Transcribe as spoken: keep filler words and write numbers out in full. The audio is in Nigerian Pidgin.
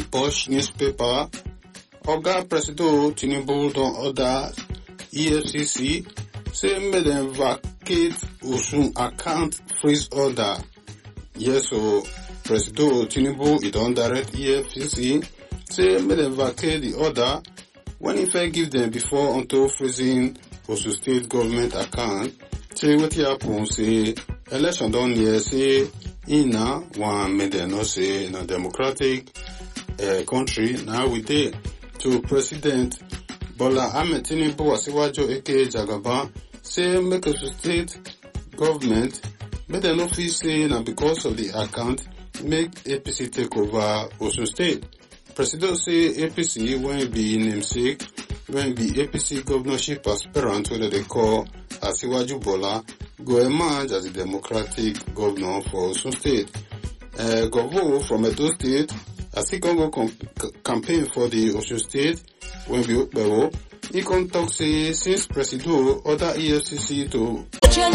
Punch newspaper, Oga Presido Tinubu don order E F C C say make dem vacate Osun account freeze order. Yes, so Presido Tinubu he don direct E F C C say make dem vacate the order when he first give them before until freezing Osun State government account. Say wetin happen say election don near, say e na wan make dem know say na democratic uh, country now we dey. To President Bola Ahmed Tinubu Asiwaju aka Jagaban say make Osun State government make dem no fit say na because of the account make A P C take over Osun State. President say A P C when be namesake, when be A P C governorship aspirant wey they call Asiwaju Bola go emerge as the democratic governor for Osun State. Uh, Govo from Edo State as he can go comp- campaign for the Osun State when be Okpewo, he can talk say since Presido order E F C C to